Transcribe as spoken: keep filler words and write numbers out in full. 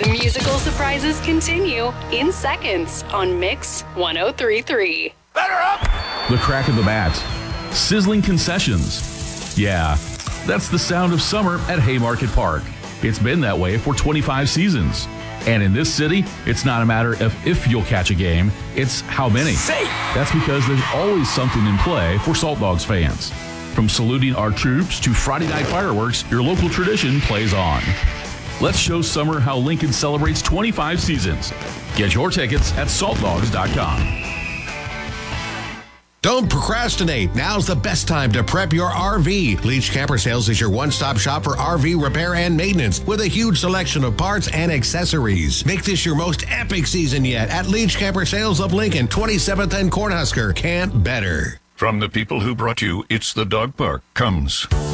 The musical surprises continue in seconds on Mix one oh three point three. Better up! The crack of the bat. Sizzling concessions. Yeah, that's the sound of summer at Haymarket Park. It's been that way for twenty-five seasons. And in this city, it's not a matter of if you'll catch a game, it's how many. Safe. That's because there's always something in play for Salt Dogs fans. From saluting our troops to Friday night fireworks, your local tradition plays on. Let's show summer how Lincoln celebrates twenty-five seasons. Get your tickets at salt dogs dot com. Don't procrastinate. Now's the best time to prep your R V. Leach Camper Sales is your one-stop shop for R V repair and maintenance with a huge selection of parts and accessories. Make this your most epic season yet at Leach Camper Sales of Lincoln, twenty-seventh and Cornhusker. Can't better. From the people who brought you It's the Dog Park comes